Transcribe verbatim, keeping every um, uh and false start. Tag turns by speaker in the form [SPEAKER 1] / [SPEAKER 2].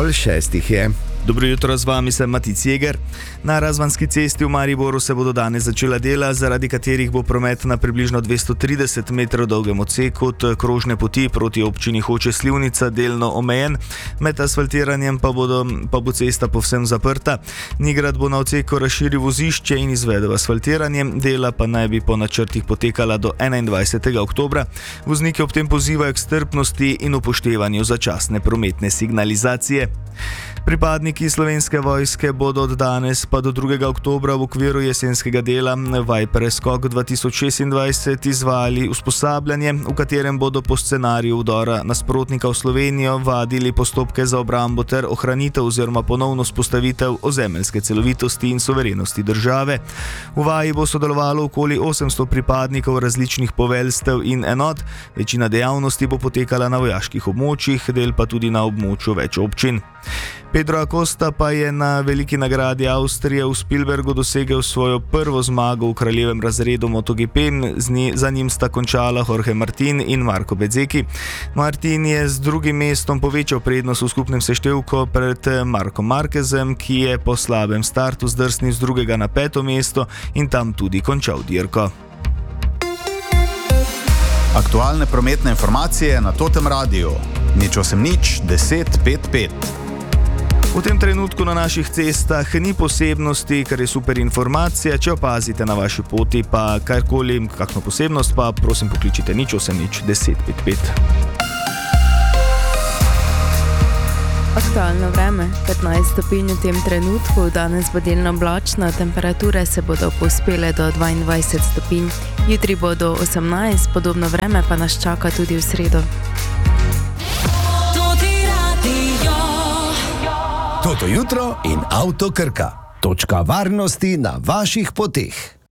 [SPEAKER 1] Pol šestih je.
[SPEAKER 2] Dobro jutro, z vami sem Matic Jeger. Na Razvanski cesti v Mariboru se bodo danes začela dela, zaradi katerih bo promet na približno dvesto trideset metrov dolgem odseku od krožne poti proti občini Hoče - Slivnica delno omejen, med asfaltiranjem pa, bodo, pa bo cesta povsem zaprta. Nigrad bo na odseku razširil vozišče in izvedel asfaltiranje, dela pa naj bi po načrtih potekala do enaindvajsetega oktobra. Voznike ob tem pozivajo k strpnosti in upoštevanju začasne prometne signalizacije. Pripadniki Slovenske vojske bodo od danes pa do drugega oktobra v okviru jesenskega dela Viper Skok dva tisoč šestindvajset izvajali usposabljanje, v katerem bodo po scenariju vdora nasprotnika v Slovenijo vadili postopke za obrambo ter ohranitev oziroma ponovno vzpostavitev ozemeljske celovitosti in suverenosti države. V vaji bo sodelovalo okoli osemsto pripadnikov različnih poveljstev in enot, večina dejavnosti bo potekala na vojaških območjih, del pa tudi na območju več občin. Pedro Acosta pa je na veliki nagradi Avstrije v Spielbergu dosegel svojo prvo zmago v kraljevem razredu MotoGP, za njim sta končala Jorge Martin in Marco Bezzecchi. Martin je z drugim mestom povečal prednost v skupnem seštevku pred Markom Marquezem, ki je po slabem startu zdrsnil z drugega na peto mesto in tam tudi končal dirko.
[SPEAKER 3] Aktualne prometne informacije na Totem Radiu. Nič osem nič deset pet pet.
[SPEAKER 2] V tem trenutku na naših cestah ni posebnosti, kar je super informacija. Če opazite na vaši poti pa karkoli, kakšno posebnost, pa prosim pokličite nič osem nič deset pet pet.
[SPEAKER 4] Aktualno vreme, petnajst stopinj v tem trenutku, danes bo delno oblačno, temperature se bodo povzpele do dvaindvajset stopinj, jutri bodo osemnajst, podobno vreme pa nas čaka tudi v sredo.
[SPEAKER 1] Toto jutro in Avto Krka. Točka varnosti na vaših poteh.